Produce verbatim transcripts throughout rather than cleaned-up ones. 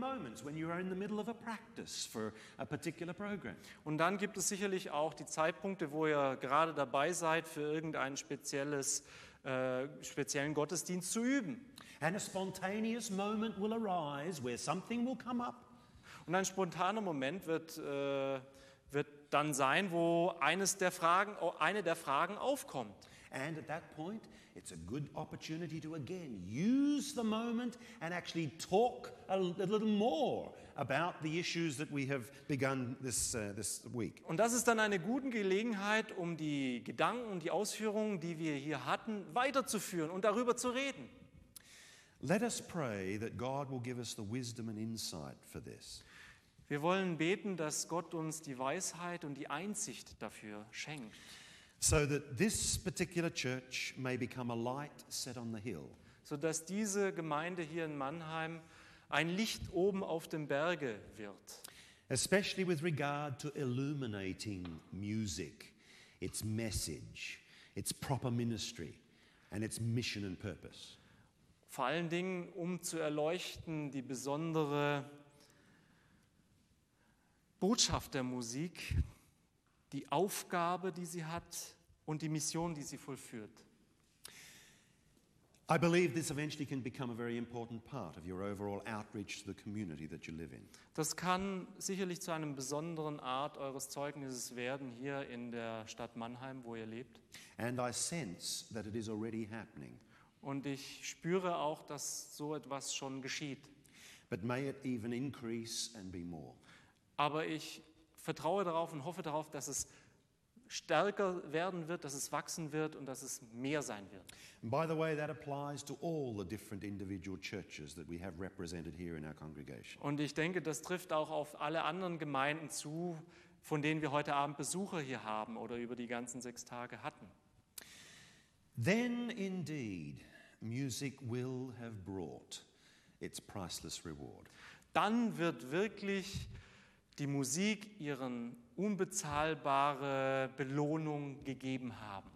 moments when you are in the middle of a practice for a particular program. Und dann gibt es sicherlich auch die Zeitpunkte, wo ihr gerade dabei seid, für irgendein spezielles, äh, speziellen Gottesdienst zu üben. And a spontaneous moment will arise where something will come up. Und ein spontaner Moment wird, äh, wird dann sein, wo eines der Fragen, eine der Fragen aufkommt. And at that point, it's a good opportunity to again use the moment and actually talk a, a little more about the issues that we have begun this, uh, this week. Und das ist dann eine gute Gelegenheit, um die Gedanken und die Ausführungen, die wir hier hatten, weiterzuführen und darüber zu reden. Let us pray that God will give us the wisdom and insight for this. Wir wollen beten, dass Gott uns die Weisheit und die Einsicht dafür schenkt. So that this particular church may become a light set on the hill. Sodass diese Gemeinde hier in Mannheim ein Licht oben auf dem Berge wird. Especially with regard to illuminating music, its message, its proper ministry and its mission and purpose. Vor allen Dingen, um zu erleuchten, die besondere Botschaft der Musik, die Aufgabe, die sie hat und die Mission, die sie vollführt. I believe this eventually can become a very important part of your overall outreach to the community that you live in. Das kann sicherlich zu einem besonderen Art eures Zeugnisses werden hier in der Stadt Mannheim, wo ihr lebt. And I sense that it is already happening. Und ich spüre auch, dass so etwas schon geschieht. But may it even increase and be more. Aber ich vertraue darauf und hoffe darauf, dass es stärker werden wird, dass es wachsen wird und dass es mehr sein wird. And by the way, that applies to all the different individual churches that we have represented here in our congregation. Und ich denke, das trifft auch auf alle anderen Gemeinden zu, von denen wir heute Abend Besucher hier haben oder über die ganzen sechs Tage hatten. Then indeed, music will have brought its priceless reward. Dann wird wirklich die Musik ihren unbezahlbare Belohnung gegeben haben.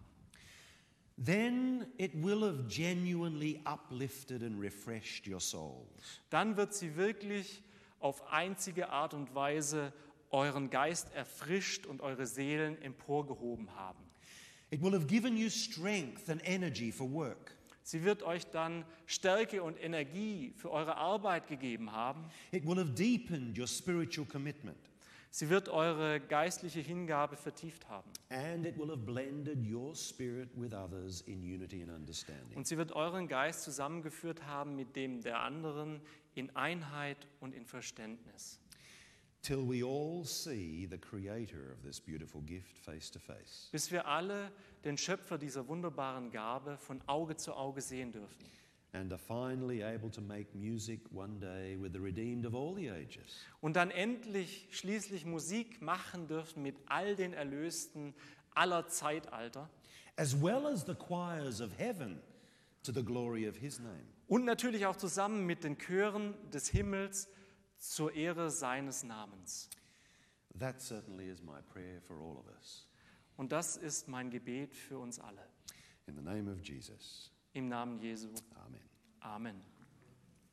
Then it will have genuinely uplifted and refreshed your souls. Dann wird sie wirklich auf einzige Art und Weise euren Geist erfrischt und eure Seelen emporgehoben haben. It will have given you strength and energy for work. Sie wird euch dann Stärke und Energie für eure Arbeit gegeben haben. It will have deepened your spiritual commitment. Sie wird eure geistliche Hingabe vertieft haben. And it will have blended your spirit with others in unity and understanding. Und sie wird euren Geist zusammengeführt haben mit dem der anderen in Einheit und in Verständnis. Till we all see the creator of this beautiful gift face to face. Bis wir alle den Schöpfer dieser wunderbaren Gabe von Auge zu Auge sehen dürfen. And are finally able to make music one day with the redeemed of all the ages. Und dann endlich schließlich Musik machen dürfen mit all den Erlösten aller Zeitalter. As well as the choirs of heaven to the glory of his name. Und natürlich auch zusammen mit den Chören des Himmels zur Ehre seines Namens. That certainly is my prayer for all of us. Und das ist mein Gebet für uns alle. In the name of Jesus. Im Namen Jesu. Amen. Amen.